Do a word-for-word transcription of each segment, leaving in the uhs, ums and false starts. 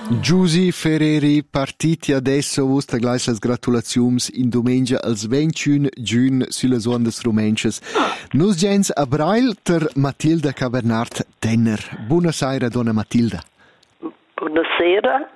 Giusy Ferreri, partiti adesso vostre gleiche gratulazioni in domenica al ventuno giugno sulle onde rumenches. Nos gens a Brail ter Matilda Cavernart Tenner. Buonasera, donna Matilda. Buonasera.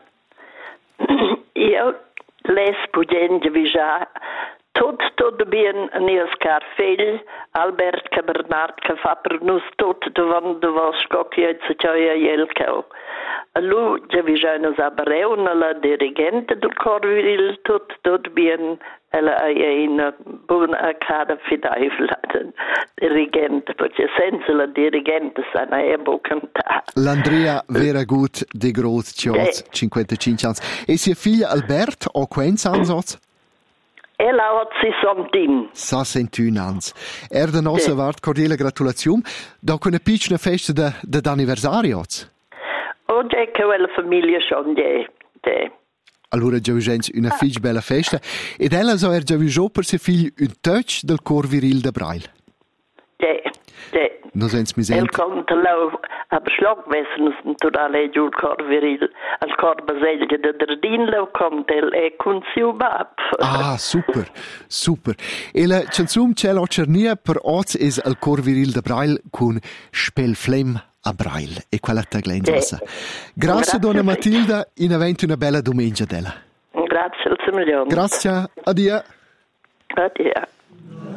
Io les pugenja vija tot tot bien nies car fill Albert Cavernart che fa per nus tot davant de vos scocchia tsaia jelkel. Allo già vicino a Breuna la dirigente del Corviril tot tot bien ella è una buona cara fidevole dirigente perché senza la dirigente se ne è buon cantare. L'Andrea vera gut de groß Chiot cinquantacinque anni. E sia figlia Albert o quens anni? Ella hat sessantuno. sessantuno anni. Er da nostra vart cordiale gratulazione. Dopo una piccola festa d'anniversario. Oggi è che la famiglia schon de, de. Allora già gente una figlia bella festa ed ella so er già visto per suo figlio un touch del cor viril de Brail. De, de. No sens mi El sent. kommt lau a beslagwessen us naturale giù il cor viril al cor baselge de Derdin lau kommt el e consiubab. Ah, super, super. E la canzum c'è la cernia per oz is al cor viril de Brail con Spelflem a Brail e quella taglenza. Grazie, Grazie donna Matilda, in avente una bella domenica della. Grazie al signore. Grazie, addio. Addio.